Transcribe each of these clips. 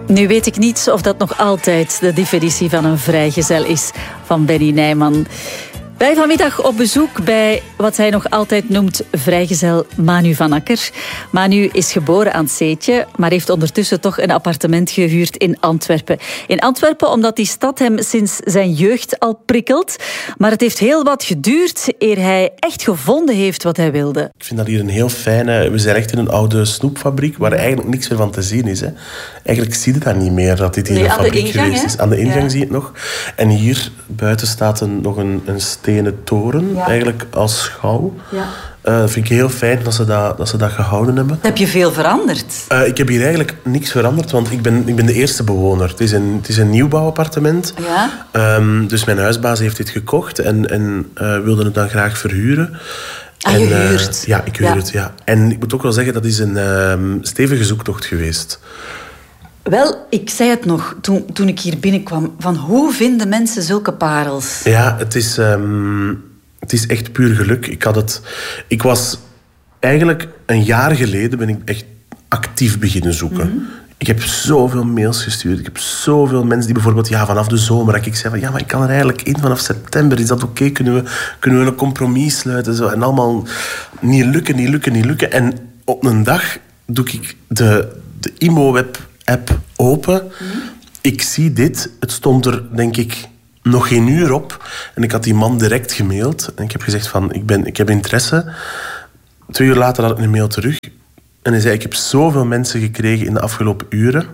Nu weet ik niet of dat nog altijd de definitie van een vrijgezel is van Benny Nijman. Wij vanmiddag op bezoek bij wat hij nog altijd noemt vrijgezel Manu van Akker. Manu is geboren aan het Zeetje, maar heeft ondertussen toch een appartement gehuurd in Antwerpen. In Antwerpen omdat die stad hem sinds zijn jeugd al prikkelt. Maar het heeft heel wat geduurd eer hij echt gevonden heeft wat hij wilde. Ik vind dat hier een heel fijne... We zijn echt in een oude snoepfabriek waar eigenlijk niks meer van te zien is. Hè. Eigenlijk zie je dat niet meer, dat dit hier een fabriek geweest is. Aan de ingang zie je het nog. En hier buiten staat nog een stenen toren, eigenlijk als schouw. Ja. Dat vind ik heel fijn dat ze dat gehouden hebben. Heb je veel veranderd? Ik heb hier eigenlijk niks veranderd, want ik ben de eerste bewoner. Het is een nieuwbouwappartement. Ja? Dus mijn huisbaas heeft dit gekocht en wilde het dan graag verhuren. Je huurt? Ja, ik huur het, ja. En ik moet ook wel zeggen, dat is een stevige zoektocht geweest. Wel, ik zei het nog toen ik hier binnenkwam. Van hoe vinden mensen zulke parels? Ja, het is echt puur geluk. Ik was eigenlijk een jaar geleden ben ik echt actief beginnen zoeken. Mm-hmm. Ik heb zoveel mails gestuurd. Ik heb zoveel mensen die bijvoorbeeld vanaf de zomer... Dat ik zei van, maar ik kan er eigenlijk in vanaf september. Is dat oké? Kunnen we een compromis sluiten? Zo. En allemaal niet lukken. En op een dag doe ik de IMO-web-app open. Mm-hmm. Ik zie dit. Het stond er, denk ik, nog geen uur op. En ik had die man direct gemaild. En ik heb gezegd van, ik heb interesse. 2 uur later had ik een mail terug. En hij zei, ik heb zoveel mensen gekregen in de afgelopen uren.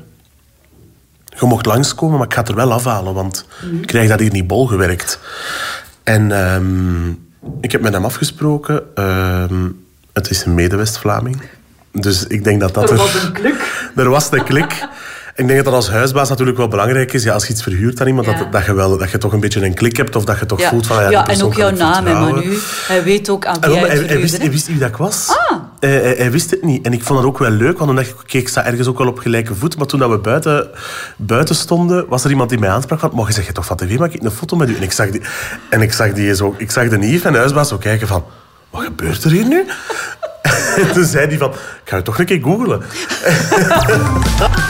Je mocht langskomen, maar ik ga het er wel afhalen, want ik krijg dat hier niet bol gewerkt. En ik heb met hem afgesproken. Het is een Mede-West-Vlaming. Dus ik denk dat er was een klik. Er was een klik. Ik denk dat dat als huisbaas natuurlijk wel belangrijk is. Ja, als je iets verhuurt aan iemand, dat je toch een beetje een klik hebt. Of dat je toch voelt van... Ja, en ook jouw naam, hè, Manu. Hij weet ook aan wie hij wist wie dat ik was. Hij wist het niet. En ik vond het ook wel leuk, want dan dacht ik, ik sta ergens ook wel op gelijke voet. Maar toen dat we buiten stonden, was er iemand die mij aansprak van, mag je zeggen toch van tv, maak ik een foto met u? En ik zag de Nief en de huisbaas zo kijken van, wat gebeurt er hier nu? En toen zei hij van, ik ga je toch een keer googlen.